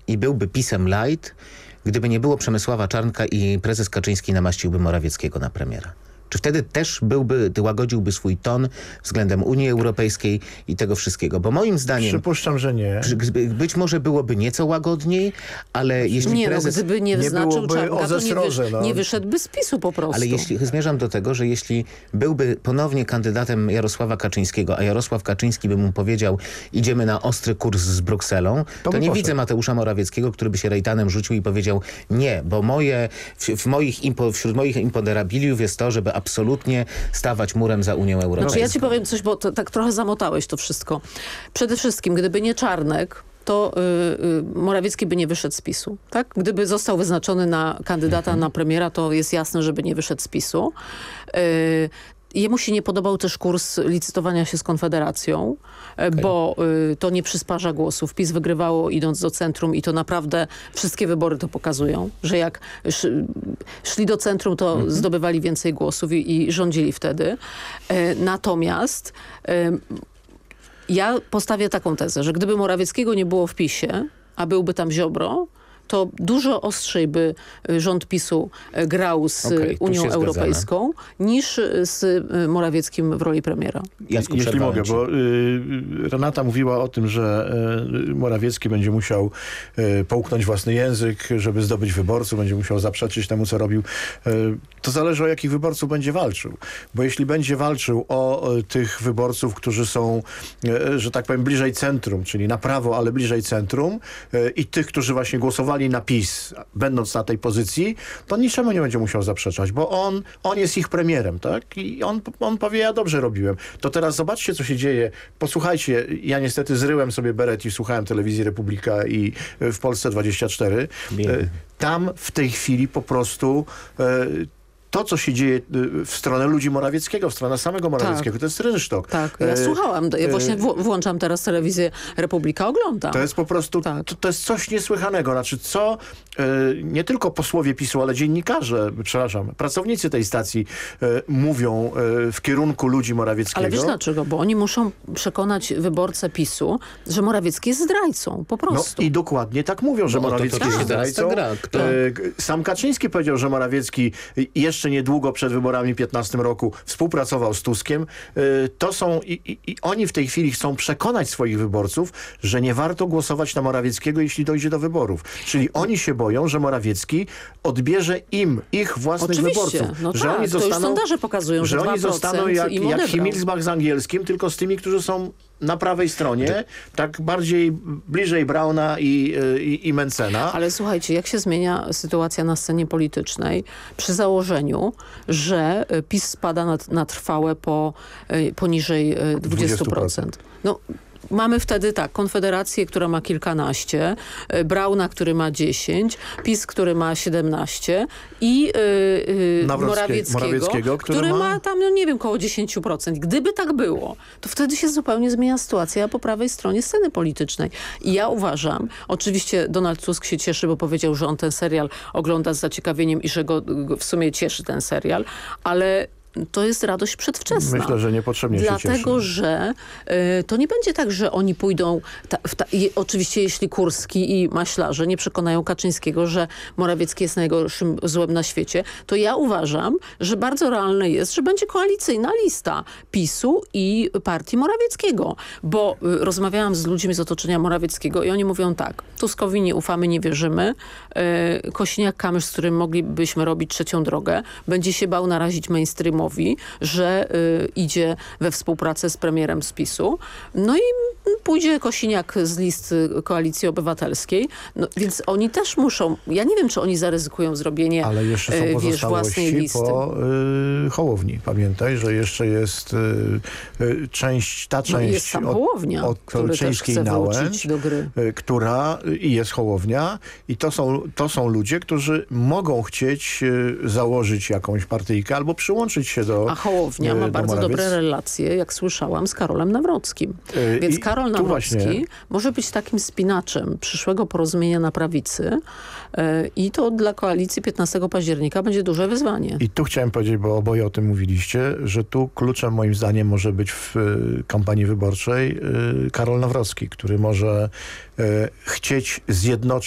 i byłby PiS-em light, gdyby nie było Przemysława Czarnka i prezes Kaczyński namaściłby Morawieckiego na premiera? Czy wtedy też łagodziłby swój ton względem Unii Europejskiej i tego wszystkiego? Bo moim zdaniem... Przypuszczam, że nie. Być może byłoby nieco łagodniej, ale jeśli prezes... gdyby nie wyznaczył Czarnka, to nie no. wyszedłby z PiS-u po prostu. Ale zmierzam do tego, że jeśli byłby ponownie kandydatem Jarosława Kaczyńskiego, a Jarosław Kaczyński by mu powiedział, idziemy na ostry kurs z Brukselą, to nie widzę Mateusza Morawieckiego, który by się rejtanem rzucił i powiedział nie, bo wśród moich imponderabiliów jest to, żeby absolutnie stawać murem za Unią Europejską. Znaczy ja ci powiem coś, bo tak trochę zamotałeś to wszystko. Przede wszystkim, gdyby nie Czarnek, to Morawiecki by nie wyszedł z PiS-u. Tak? Gdyby został wyznaczony na kandydata na premiera, to jest jasne, żeby nie wyszedł z PiS-u. Jemu się nie podobał też kurs licytowania się z Konfederacją, bo to nie przysparza głosów. PiS wygrywało idąc do centrum i to naprawdę wszystkie wybory to pokazują, że jak szli do centrum, to zdobywali więcej głosów i rządzili wtedy. Natomiast ja postawię taką tezę, że gdyby Morawieckiego nie było w PiS-ie, a byłby tam Ziobro, to dużo ostrzej by rząd PiS-u grał z Unią Europejską niż z Morawieckim w roli premiera. Jeśli mogę, bo Renata mówiła o tym, że Morawiecki będzie musiał połknąć własny język, żeby zdobyć wyborców, będzie musiał zaprzeczyć temu, co robił. To zależy, o jakich wyborców będzie walczył. Bo jeśli będzie walczył o tych wyborców, którzy są, że tak powiem, bliżej centrum, czyli na prawo, ale bliżej centrum i tych, którzy właśnie głosowali na PiS, będąc na tej pozycji, to niczemu nie będzie musiał zaprzeczać, bo on jest ich premierem, tak? I on powie, ja dobrze robiłem. To teraz zobaczcie, co się dzieje. Posłuchajcie, ja niestety zryłem sobie beret i słuchałem telewizji Republika i w Polsce 24. Tam w tej chwili po prostu to, co się dzieje w stronę ludzi Morawieckiego, w stronę samego Morawieckiego, to jest rynsztok. Tak, ja słuchałam. Ja właśnie włączam teraz telewizję Republika, oglądam. To jest po prostu, to jest coś niesłychanego. Znaczy, co nie tylko posłowie PiS-u, ale dziennikarze, pracownicy tej stacji mówią w kierunku ludzi Morawieckiego. Ale wiesz dlaczego? Bo oni muszą przekonać wyborcę PiS-u, że Morawiecki jest zdrajcą, po prostu. No i dokładnie tak mówią, że Morawiecki jest zdrajcą. Sam Kaczyński powiedział, że Morawiecki jeszcze niedługo przed wyborami w 2015 roku współpracował z Tuskiem. To są i oni w tej chwili chcą przekonać swoich wyborców, że nie warto głosować na Morawieckiego, jeśli dojdzie do wyborów. Czyli oni się boją, że Morawiecki odbierze ich własnych wyborców. No że oni zostaną, to już sondaże pokazują, że oni zostaną jak Himmelsbach z angielskim, tylko z tymi, którzy są na prawej stronie, tak bardziej bliżej Brauna i Mencena. Ale słuchajcie, jak się zmienia sytuacja na scenie politycznej przy założeniu, że PiS spada na trwałe poniżej 20%. No, mamy wtedy Konfederację, która ma kilkanaście, Brauna, który ma 10, PiS, który ma 17 i Morawieckiego, który ma tam, no nie wiem, koło 10%. Gdyby tak było, to wtedy się zupełnie zmienia sytuacja po prawej stronie sceny politycznej. I ja uważam, oczywiście Donald Tusk się cieszy, bo powiedział, że on ten serial ogląda z zaciekawieniem i że go w sumie cieszy ten serial, ale to jest radość przedwczesna. Myślę, że niepotrzebnie się cieszy. Dlatego, że to nie będzie tak, że oni pójdą... oczywiście jeśli Kurski i maślarze nie przekonają Kaczyńskiego, że Morawiecki jest najgorszym złem na świecie, to ja uważam, że bardzo realne jest, że będzie koalicyjna lista PiS-u i partii Morawieckiego. Bo rozmawiałam z ludźmi z otoczenia Morawieckiego i oni mówią tak: Tuskowi nie ufamy, nie wierzymy. Kosiniak-Kamysz, z którym moglibyśmy robić trzecią drogę, będzie się bał narazić mainstreamowi, że idzie we współpracę z premierem z PiS-u. No i pójdzie Kosiniak z list Koalicji Obywatelskiej. No, więc oni też muszą... Ja nie wiem, czy oni zaryzykują zrobienie ale jeszcze są własnej listy. Po Hołowni. Pamiętaj, że jeszcze jest część jest tam Hołownia, od Kolczyńskiej Nałęcz, do gry. która jest Hołownia i to są ludzie, którzy mogą chcieć założyć jakąś partyjkę albo przyłączyć się do... A Hołownia ma bardzo dobre relacje, jak słyszałam, z Karolem Nawrockim. Więc Karol Nawrocki może być takim spinaczem przyszłego porozumienia na prawicy i to dla koalicji 15 października będzie duże wyzwanie. I tu chciałem powiedzieć, bo oboje o tym mówiliście, że tu kluczem moim zdaniem może być w kampanii wyborczej Karol Nawrocki, który może chcieć zjednoczyć